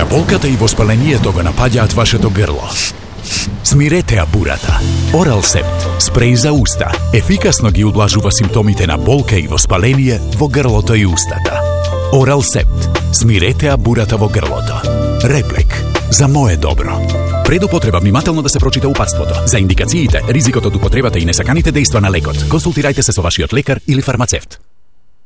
болката и воспалението го напаѓаат вашето грло. Смирете бурата. Орал Септ, спреј за уста, ефикасно ги удлажува симптомите на болка и воспаление во грлото и устата. Орал Септ, смирете бурата во грлото. Реплек, за мое добро. Пред употреба внимателно да се прочита упатството. За индикациите, ризикот од употребата и несаканите дејства на лекот, консултирајте се со вашиот лекар или фармацевт.